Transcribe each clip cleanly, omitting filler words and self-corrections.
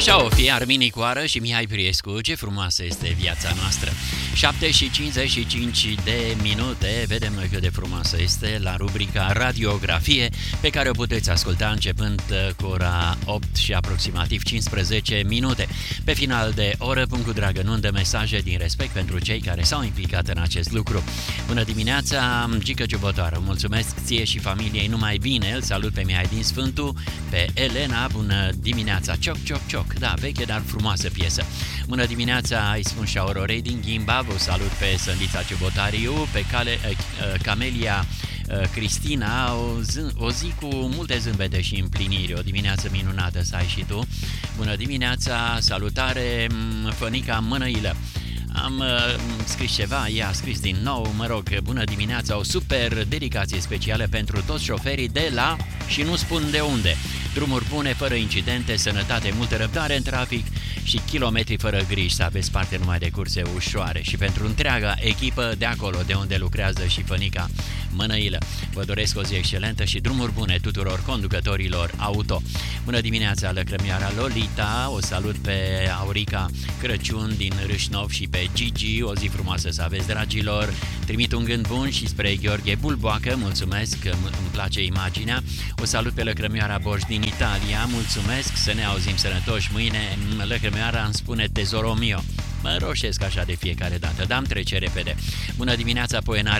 Așa o fi, Armin Nicoară și Mihai Priescu, ce frumoasă este viața noastră. 7:55 de minute, vedem noi cât de frumoasă este la rubrica Radiografie, pe care o puteți asculta începând cu ora 8 și aproximativ 15 minute. Pe final de oră, Punct cu Dragănundă, mesaje din respect pentru cei care s-au implicat în acest lucru. Bună dimineața, Gică Ciubotoară, mulțumesc ție și familiei numai bine, îl salut pe Mihai din Sfântu, pe Elena, bună dimineața, cioc, cioc, cioc, da, veche, dar frumoasă piesă. Bună dimineața, îi spun și Aurorei din Ghimba, vă salut pe Sândița Ciubotariu, pe Camelia Cristina, o zi cu multe zâmbete și împliniri, o dimineață minunată să ai și tu. Bună dimineața, salutare, Fănica Mănăilă. Am scris ceva, ea a scris din nou, mă rog, bună dimineața, o super dedicație specială pentru toți șoferii de la, și nu spun de unde, drumuri bune, fără incidente, sănătate, multă răbdare în trafic și kilometri fără griji, să aveți parte numai de curse ușoare. Și pentru întreaga echipă de acolo, de unde lucrează și Fănica Mănăilă, vă doresc o zi excelentă și drumuri bune tuturor conducătorilor auto. Bună dimineața, lăcrămioara Lolita, o salut pe Aurica Crăciun din Râșnov și pe Gigi, o zi frumoasă să aveți, dragilor. Trimit un gând bun și spre Gheorghe Bulboacă, mulțumesc, că îmi place imaginea. O salut pe lăcrămioara Borș din Italia, mulțumesc, să ne auzim sănătoși mâine. Lăcrămioara îmi spune tesoro mio. Mă roșesc așa de fiecare dată, dar îmi trece repede. Bună dimineața, poenar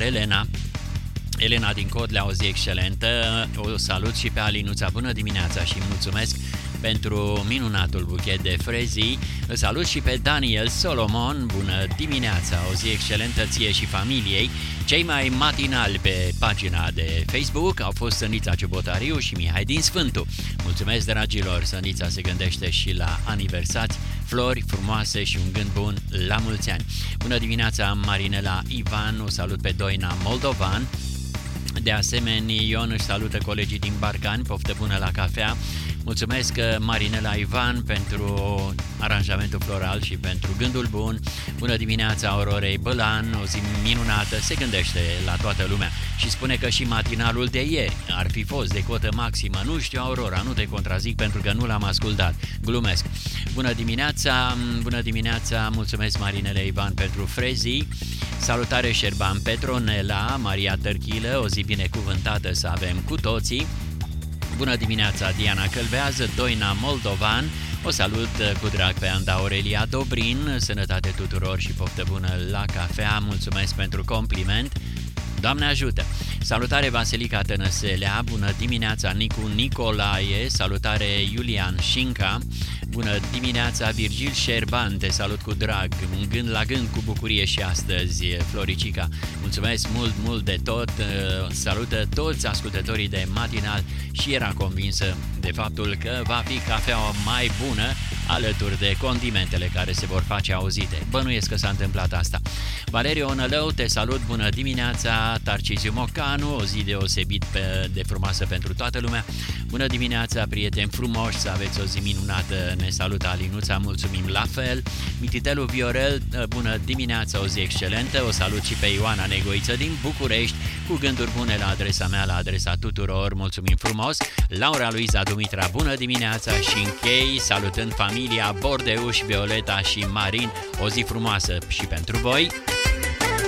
Elena din Codlea, o zi excelentă, o salut și pe Alinuța, bună dimineața și mulțumesc pentru minunatul buchet de frezii. Îl salut și pe Daniel Solomon, bună dimineața, o zi excelentă ție și familiei. Cei mai matinali pe pagina de Facebook au fost Sândița Ciubotariu și Mihai din Sfântu. Mulțumesc, dragilor, Sândița se gândește și la aniversați, flori frumoase și un gând bun la mulți ani. Bună dimineața, Marinela Ivan, o salut pe Doina Moldovan. De asemenea, Ion își salută colegii din Barcani, poftă bună la cafea. Mulțumesc, Marinela Ivan, pentru aranjamentul floral și pentru gândul bun. Bună dimineața, Aurorei Bălan, o zi minunată, se gândește la toată lumea și spune că și matinalul de ieri ar fi fost de cotă maximă. Nu știu, Aurora, nu te contrazic pentru că nu l-am ascultat, glumesc. Bună dimineața, mulțumesc Marinela Ivan pentru frezii. Salutare Șerban Petronela, Maria Tărchilă, o zi binecuvântată să avem cu toții. Bună dimineața, Diana Călvează, Doina Moldovan, o salut cu drag pe Anda Aurelia Dobrin, sănătate tuturor și poftă bună la cafea, mulțumesc pentru compliment, Doamne ajută! Salutare Vasilica Tănăselea, bună dimineața Nicu Nicolae, salutare Iulian Șinca, bună dimineața Virgil Șerban, te salut cu drag, un gând la gând cu bucurie și astăzi, Floricica, mulțumesc mult de tot, salută toți ascultătorii de matinal și era convinsă de faptul că va fi cafeaua mai bună alături de condimentele care se vor face auzite. Bănuiesc că s-a întâmplat asta. Valerio Onălău, te salut, bună dimineața, Tarcisiu Mocanu, o zi deosebit de frumoasă pentru toată lumea. Bună dimineața, prieteni frumoși, să aveți o zi minunată, ne salută Alinuța, mulțumim la fel. Mititelu Viorel, bună dimineața, o zi excelentă, o salut și pe Ioana Negoiță din București, cu gânduri bune la adresa mea, la adresa tuturor, mulțumim frumos. Laura Luiza Dumitra, bună dimineața și închei salutând familia Bordeuș, Violeta și Marin, o zi frumoasă și pentru voi.